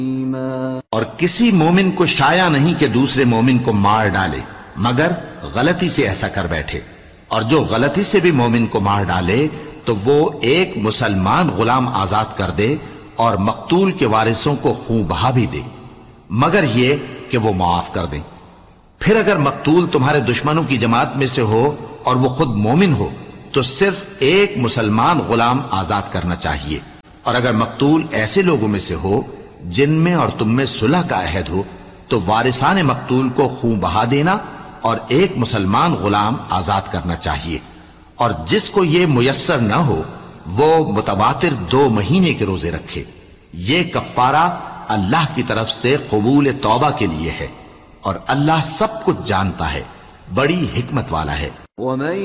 और किसी मोमिन को शाया नहीं कि दूसरे मोमिन को मार डाले, मगर गलती से ऐसा कर बैठे। और जो गलती से भी मोमिन को मार डाले तो वो एक मुसलमान गुलाम आजाद कर दे और मकतूल के वारिसों को खून बहा भी दे, मगर ये कि वो माफ कर दें। फिर अगर मकतूल तुम्हारे दुश्मनों की जमात में से हो और वो खुद मोमिन हो तो सिर्फ एक मुसलमान गुलाम आजाद करना चाहिए। और अगर मकतूल ऐसे लोगों में से हो जिनमें और तुम में सुलह का अहद हो तो वारिसाने मकतूल को खून बहा देना और एक मुसलमान गुलाम आजाद करना चाहिए। और जिसको ये मुयस्सर न हो वो मुतवातिर 2 महीने के रोजे रखे। ये कफ्फारा अल्लाह की तरफ से कबूल तौबा के लिए है और अल्लाह सब कुछ जानता है, बड़ी हिकमत वाला है।